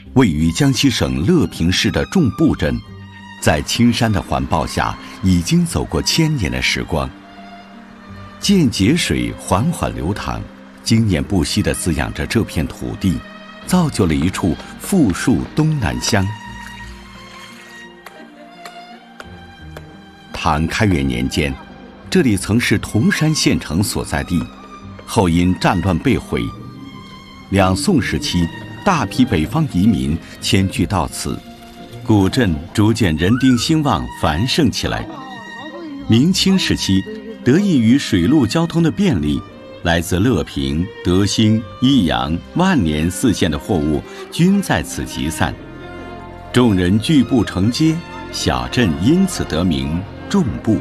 位于江西省乐平市的众埠镇，在青山的环抱下，已经走过千年的时光。涧节水缓缓流淌，经年不息地滋养着这片土地，造就了一处富庶东南乡。唐开元年间，这里曾是铜山县城所在地，后因战乱被毁。两宋时期，大批北方移民迁居到此，古镇逐渐人丁兴旺，繁盛起来。明清时期，得益于水陆交通的便利，来自乐平、德兴、益阳、万年4县的货物均在此集散，众人聚埠成街，小镇因此得名众埠。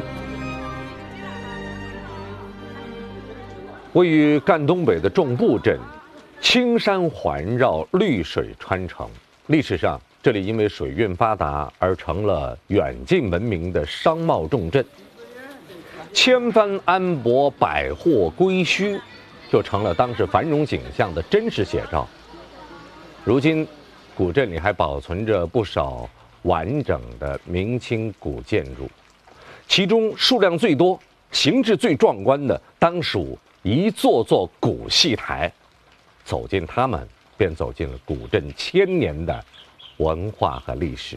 位于赣东北的众埠镇，青山环绕，绿水穿城。历史上，这里因为水运发达而成了远近闻名的商贸重镇。千帆安舶，百货归墟，就成了当时繁荣景象的真实写照。如今，古镇里还保存着不少完整的明清古建筑，其中数量最多、形制最壮观的，当属一座座古戏台。走进它们，便走进了古镇千年的文化和历史。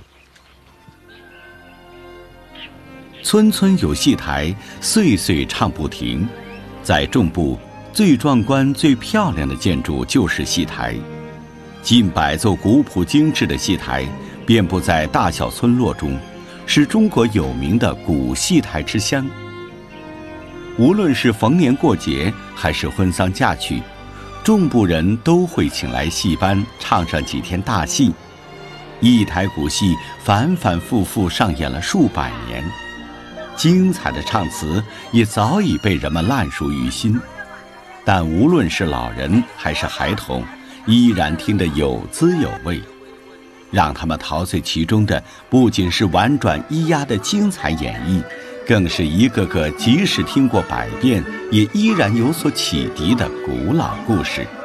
村村有戏台，岁岁唱不停。在众埠，最壮观、最漂亮的建筑就是戏台，近100座古朴精致的戏台遍布在大小村落中，是中国有名的古戏台之乡。无论是逢年过节还是婚丧嫁娶，众埠人都会请来戏班唱上几天大戏。一台古戏反反复复上演了数百年，精彩的唱词也早已被人们烂熟于心。但无论是老人还是孩童，依然听得有滋有味。让他们陶醉其中的不仅是婉转咿呀的精彩演绎，更是一个个即使听过100遍也依然有所启迪的古老故事。